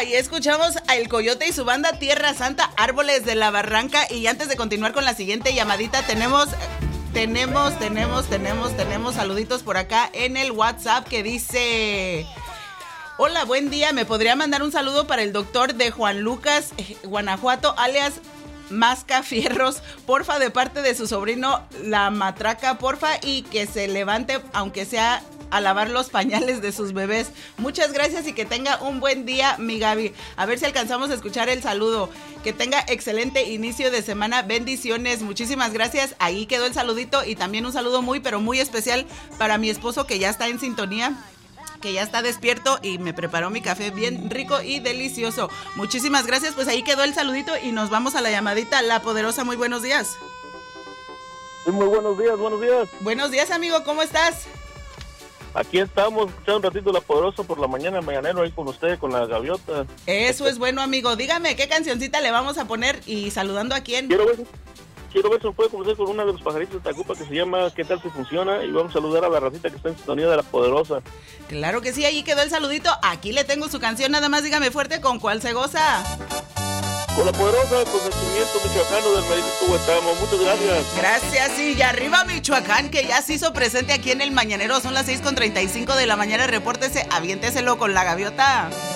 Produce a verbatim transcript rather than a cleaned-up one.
ahí escuchamos a El Coyote y su banda Tierra Santa, Árboles de la Barranca. Y antes de continuar con la siguiente llamadita, tenemos... Tenemos, tenemos, tenemos, tenemos saluditos por acá en el WhatsApp que dice... Hola, buen día, ¿me podría mandar un saludo para el doctor de Juan Lucas, Guanajuato, alias Masca Fierros, porfa, de parte de su sobrino La Matraca, porfa, y que se levante, aunque sea a lavar los pañales de sus bebés? Muchas gracias y que tenga un buen día, mi Gaby. A ver si alcanzamos a escuchar el saludo. Que tenga excelente inicio de semana. Bendiciones. Muchísimas gracias. Ahí quedó el saludito y también un saludo muy, pero muy especial para mi esposo que ya está en sintonía, que ya está despierto y me preparó mi café bien rico y delicioso. Muchísimas gracias. Pues ahí quedó el saludito y nos vamos a la llamadita. La Poderosa, muy buenos días. Sí, muy buenos días, buenos días. Buenos días, amigo. ¿Cómo estás? Aquí estamos, escuchando un ratito La Poderosa por la mañana, mañanero ahí con usted, con la gaviota. Eso es bueno, amigo. Dígame, ¿qué cancioncita le vamos a poner y saludando a quién? Quiero ver, quiero ver si me puede conocer con una de los pajaritos de Tacupa que se llama ¿Qué tal si funciona? Y vamos a saludar a la racita que está en sintonía de La Poderosa. Claro que sí, ahí quedó el saludito. Aquí le tengo su canción, nada más dígame fuerte con cuál se goza. Con La Poderosa, con sentimiento michoacano del Medellín Huetamo. Muchas gracias. Gracias, y arriba Michoacán, que ya se hizo presente aquí en el Mañanero. Son las seis con treinta y cinco de la mañana. Repórtese, aviénteselo con la gaviota.